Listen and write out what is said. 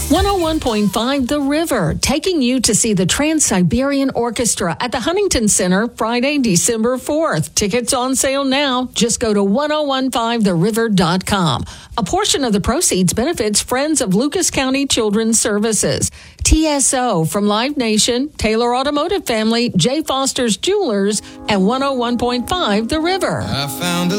101.5 The River, taking you to see the Trans-Siberian Orchestra at the Huntington Center Friday, December 4th. Tickets on sale now. Just go to 1015theriver.com. A portion of the proceeds benefits Friends of Lucas County Children's Services. TSO from Live Nation, Taylor Automotive Family, J. Foster's Jewelers, and 101.5 The River. I found a